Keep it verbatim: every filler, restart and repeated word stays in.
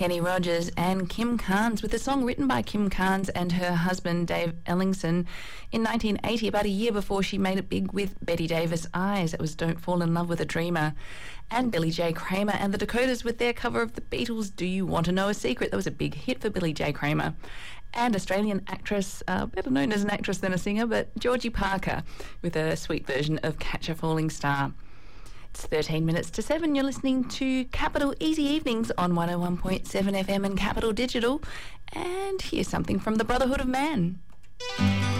Kenny Rogers and Kim Carnes with a song written by Kim Carnes and her husband Dave Ellingson in nineteen eighty, about a year before she made it big with Betty Davis' Eyes. It was Don't Fall in Love with a Dreamer. And Billy J. Kramer and the Dakotas with their cover of the Beatles' Do You Want to Know a Secret? That was a big hit for Billy J. Kramer. And Australian actress, uh, better known as an actress than a singer, but Georgie Parker with a sweet version of Catch a Falling Star. It's thirteen minutes to seven. You're listening to Capital Easy Evenings on one oh one point seven F M and Capital Digital. And here's something from the Brotherhood of Man.